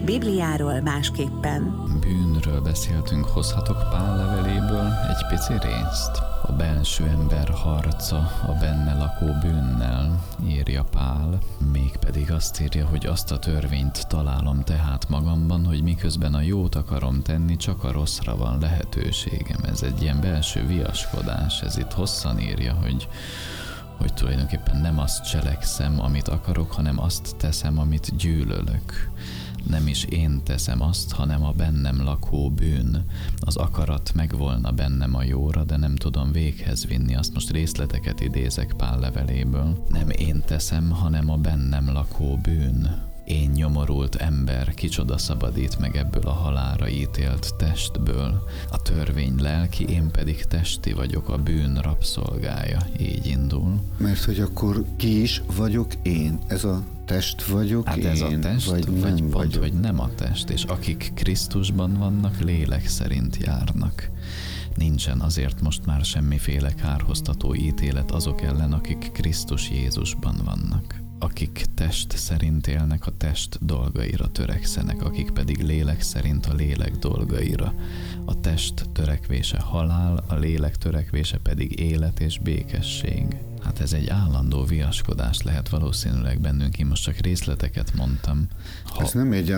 Bibliáról másképpen. Bűnről beszéltünk, hozhatok Pál leveléből egy pici részt. A belső ember harca a benne lakó bűnnel, írja Pál, mégpedig azt írja, hogy azt a törvényt találom tehát magamban, hogy miközben a jót akarom tenni, csak a rosszra van lehetőségem. Ez egy ilyen belső viaskodás, ez itt hosszan írja, hogy tulajdonképpen nem azt cselekszem, amit akarok, hanem azt teszem, amit gyűlölök. Nem is én teszem azt, hanem a bennem lakó bűn. Az akarat megvolna bennem a jóra, de nem tudom véghez vinni. Azt most részleteket idézek Pál leveléből. Nem én teszem, hanem a bennem lakó bűn. Én nyomorult ember, kicsoda szabadít meg ebből a halálra ítélt testből. A törvény lelki, én pedig testi vagyok, a bűn rabszolgája. Így indul. Mert hogy akkor ki is vagyok én? Ez a test vagyok hát én? Ez a test, vagy nem pont, vagy nem a test, és akik Krisztusban vannak, lélek szerint járnak. Nincsen azért most már semmiféle kárhoztató ítélet azok ellen, akik Krisztus Jézusban vannak. Akik test szerint élnek, a test dolgaira törekszenek, akik pedig lélek szerint a lélek dolgaira. A test törekvése halál, a lélek törekvése pedig élet és békesség. Hát ez egy állandó viaskodás lehet valószínűleg bennünk, én most csak részleteket mondtam. Ez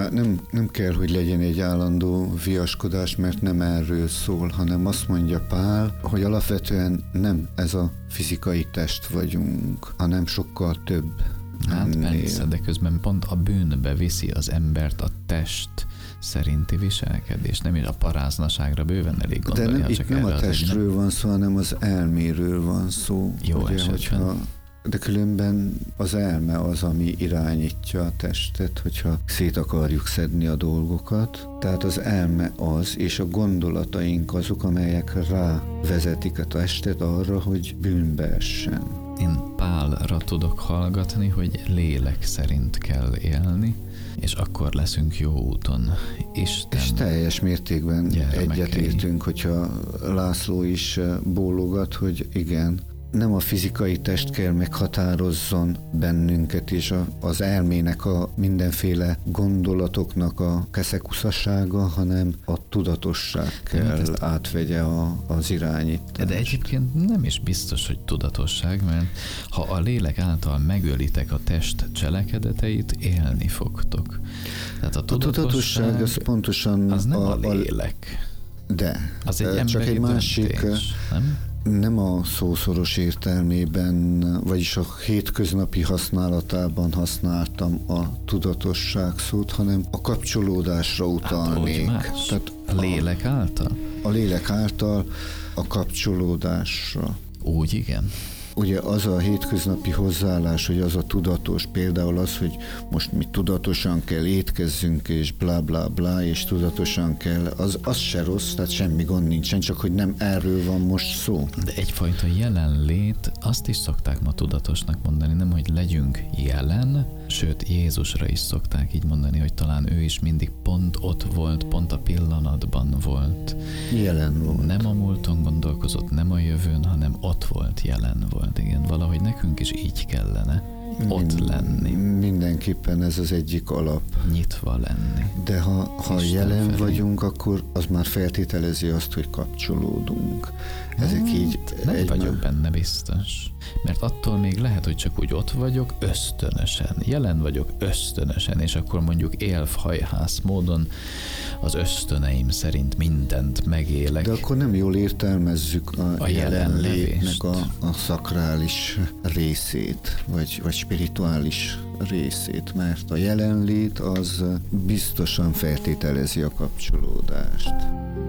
nem kell, hogy legyen egy állandó viaskodás, mert nem erről szól, hanem azt mondja Pál, hogy alapvetően nem ez a fizikai test vagyunk, hanem sokkal több. Hát persze, de közben pont a bűnbe viszi az embert a test szerinti viselkedés. Nem is a paráznaságra bőven elég gondolni. De itt nem a testről van szó, hanem az elméről van szó. Jó ugye, esetben. De különben az elme az, ami irányítja a testet, hogyha szét akarjuk szedni a dolgokat. Tehát az elme az, és a gondolataink azok, amelyek rávezetik a testet arra, hogy bűnbe essen. Én Pálra tudok hallgatni, hogy lélek szerint kell élni, és akkor leszünk jó úton. Isten és teljes mértékben egyetértünk, hogyha László is bólogat, hogy igen, nem a fizikai test kell meghatározzon bennünket, és az elmének a mindenféle gondolatoknak a keszekuszasága, hanem a tudatosság kell átvegye az irányítást. De egyébként nem is biztos, hogy tudatosság, mert ha a lélek által megölitek a test cselekedeteit, élni fogtok. Tehát a tudatosság az pontosan az nem a lélek. De az egy csak egy másik döntés, nem? Nem a szószoros értelmében, vagyis a hétköznapi használatában használtam a tudatosság szót, hanem a kapcsolódásra utalnék. Tehát a lélek által? A lélek által a kapcsolódásra. Úgy, igen. Ugye az a hétköznapi hozzáállás, hogy az a tudatos, például az, hogy most mi tudatosan kell étkezzünk, és blá blá blá, és tudatosan kell, az se rossz, tehát semmi gond nincsen, csak hogy nem erről van most szó. De egyfajta jelenlét, azt is szokták ma tudatosnak mondani, nem, hogy legyünk jelen, sőt Jézusra is szokták így mondani, hogy talán ő is mindig pont ott volt, pont a pillanatban volt. Jelen volt. Nem a múlton gondolkozott, nem a jövőn, hanem ott volt, jelen volt. Igen, valahogy nekünk is így kellene ott lenni. Mindenképpen ez az egyik alap. Nyitva lenni. De ha jelen felé vagyunk, akkor az már feltételezi azt, hogy kapcsolódunk. Ezek így... Nem vagyok benne biztos. Mert attól még lehet, hogy csak úgy ott vagyok ösztönösen. Jelen vagyok ösztönösen, és akkor mondjuk élfhajhász módon az ösztöneim szerint mindent megélek. De akkor nem jól értelmezzük a jelenlétnek a szakrális részét, vagy spirituális részét, mert a jelenlét az biztosan feltételezi a kapcsolódást.